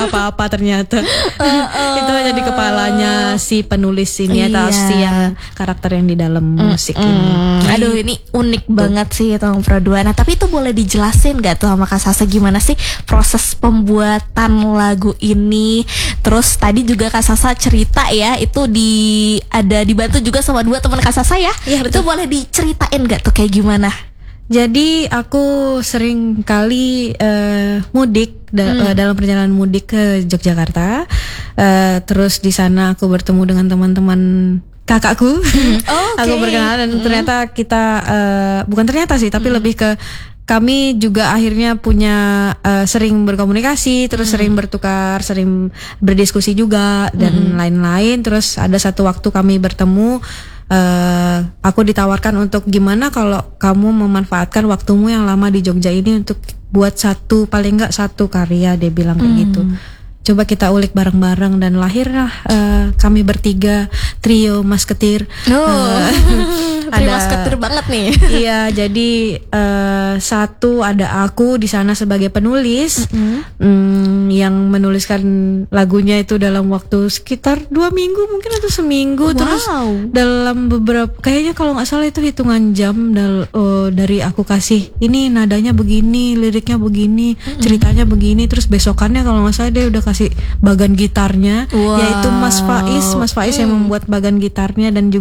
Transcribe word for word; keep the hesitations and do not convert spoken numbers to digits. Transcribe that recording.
apa-apa ternyata. Uh, uh, Itu hanya di kepalanya si penulis ini iya. atau si yang karakter yang di dalam musik mm, ini. mm. Aduh, ini unik tuh banget sih Tong Pro dua. Nah, tapi itu boleh dijelasin gak tuh sama Kak Sasa gimana sih proses pembuatan lagu ini? Terus tadi juga Kak Sasa cerita ya, itu di ada dibantu juga sama dua teman Kak Sasa ya? Iya, itu boleh diceritain gak tuh kayak gimana? Jadi aku sering kali uh, mudik da- Hmm. uh, dalam perjalanan mudik ke Yogyakarta. Uh, terus di sana aku bertemu dengan teman-teman kakakku. Oh, Aku okay. berkenalan dan Hmm. ternyata kita uh, bukan ternyata sih, tapi Hmm. lebih ke kami juga akhirnya punya uh, sering berkomunikasi, terus Hmm. sering bertukar, sering berdiskusi juga dan Hmm. lain-lain. Terus ada satu waktu kami bertemu. Uh, aku ditawarkan untuk gimana kalau kamu memanfaatkan waktumu yang lama di Jogja ini untuk buat satu paling enggak satu karya, dia bilang kayak Hmm. gitu. Coba kita ulik bareng-bareng dan lahirlah uh, kami bertiga trio Masketir. Oh, Uh, ada ada- masketir banget nih. Iya, jadi uh, satu ada aku di sana sebagai penulis mm, yang menuliskan lagunya itu dalam waktu sekitar dua minggu mungkin atau seminggu. Wow. Terus dalam beberapa kayaknya kalau nggak salah itu hitungan jam dal, oh, dari aku kasih ini nadanya begini, liriknya begini, ceritanya begini. Terus besokannya kalau nggak salah dia udah kasih bagan gitarnya, Wow. yaitu Mas Faiz, Mas Faiz yang membuat bagan gitarnya dan juga